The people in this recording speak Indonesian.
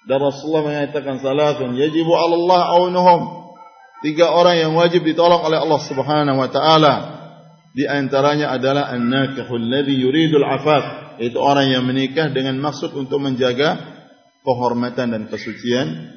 Dan Rasulullah mengatakan salatun yajibu 'ala Allah aunuhum. 3 orang yang wajib ditolong oleh Allah Subhanahu wa taala. Di antaranya adalah an-nakihul ladzi yuridul 'afaf, yaitu orang yang menikah dengan maksud untuk menjaga kehormatan dan kesucian